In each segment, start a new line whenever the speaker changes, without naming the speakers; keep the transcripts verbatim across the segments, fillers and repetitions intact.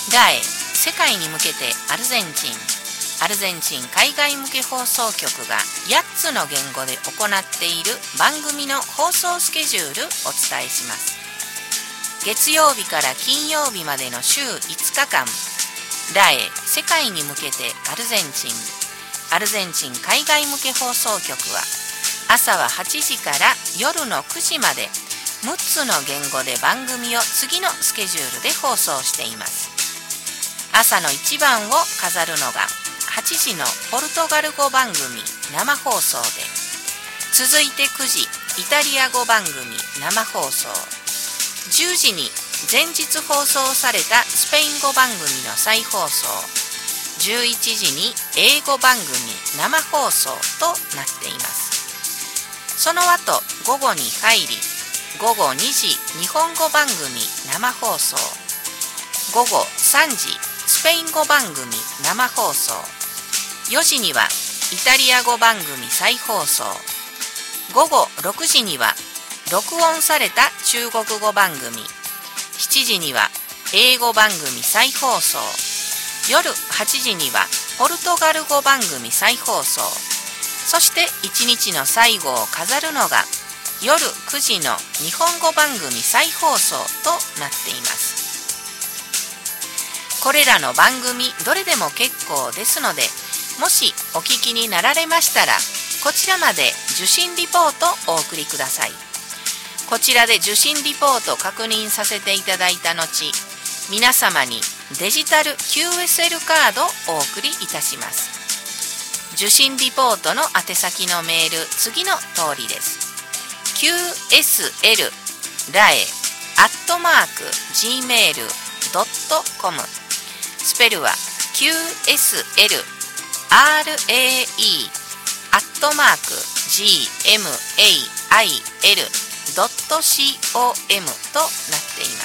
ラエ、世界に向けてアルゼンチン。アルゼンチン海外向け放送局がやっつの言語で行っている番組の放送スケジュールお伝えします。月曜日から金曜日までの週いつかかん、ラエ、世界に向けてアルゼンチン。アルゼンチン海外向け放送局は朝ははちじから夜のくじまでむっつの言語で番組を次のスケジュールで放送しています。朝の一番を飾るのがはちじのポルトガル語番組生放送で、続いてくじイタリア語番組生放送、じゅうじに前日放送されたスペイン語番組の再放送、じゅういちじに英語番組生放送となっています。その後午後に入り、ごごにじ日本語番組生放送、ごごさんじスペイン語番組生放送、よじにはイタリア語番組再放送、ごごろくじには録音された中国語番組、しちじには英語番組再放送、夜はちじにはポルトガル語番組再放送、そしていちにちの最後を飾るのが夜くじの日本語番組再放送となっています。これらの番組どれでも結構ですので、もしお聞きになられましたら、こちらまで受信リポートをお送りください。こちらで受信リポートを確認させていただいた後、皆様にデジタル キューエスエル カードをお送りいたします。受信リポートの宛先のメール、次の通りです。キューエスエル ラエ アットマーク ジーメール ドットコム、 スペルは キューエスエル アールエーイー アットマーク ジーエムエーアイエル ドットコム となっています。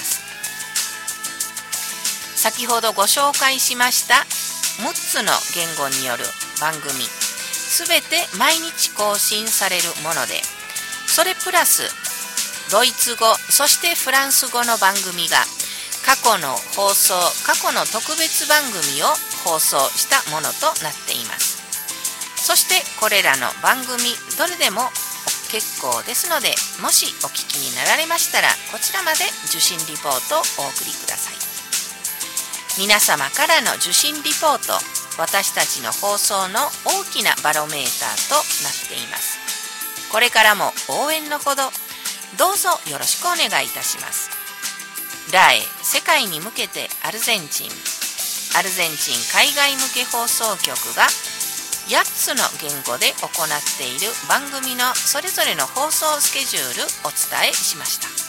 先ほどご紹介しましたむっつの言語による番組、すべて毎日更新されるもので、それプラスドイツ語、そしてフランス語の番組が過去の放送、過去の特別番組を放送したものとなっています。そしてこれらの番組どれでも結構ですので、もしお聞きになられましたら、こちらまで受信リポートをお送りください。皆様からの受信リポート、私たちの放送の大きなバロメーターとなっています。これからも応援のほどどうぞよろしくお願いいたします。ラエ、世界に向けてアルゼンチン。アルゼンチン海外向け放送局がやっつの言語で行っている番組のそれぞれの放送スケジュールをお伝えしました。